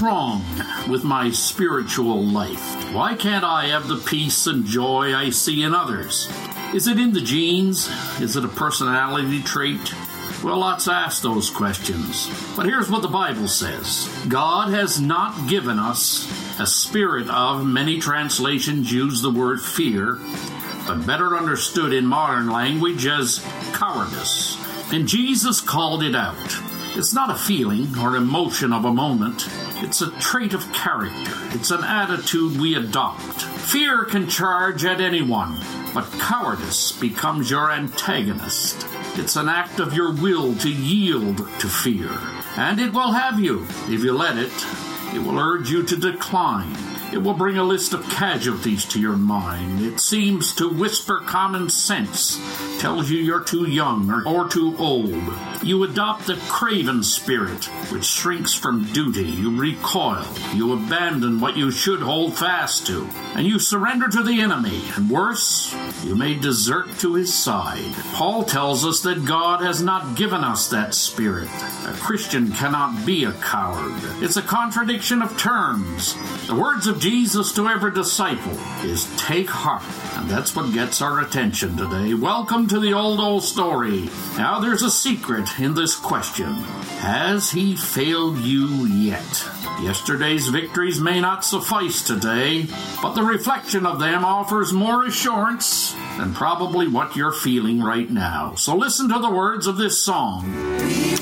wrong with my spiritual life? Why can't I have the peace and joy I see in others? Is it in the genes? Is it a personality trait? Well, let's ask those questions. But here's what the Bible says. God has not given us a spirit of, many translations use the word fear, but better understood in modern language as cowardice. And Jesus called it out. It's not a feeling or emotion of a moment. It's a trait of character. It's an attitude we adopt. Fear can charge at anyone, but cowardice becomes your antagonist. It's an act of your will to yield to fear. And it will have you if you let it. It will urge you to decline. It will bring a list of casualties to your mind. It seems to whisper common sense, tells you you're too young or too old. You adopt the craven spirit, which shrinks from duty. You recoil. You abandon what you should hold fast to. And you surrender to the enemy. And worse, you may desert to his side. Paul tells us that God has not given us that spirit. A Christian cannot be a coward. It's a contradiction of terms. The words of Jesus to every disciple is take heart. And that's what gets our attention today. Welcome to the old story. Now there's a secret in this question. Has he failed you yet? Yesterday's victories may not suffice today, but the reflection of them offers more assurance than probably what you're feeling right now. So listen to the words of this song.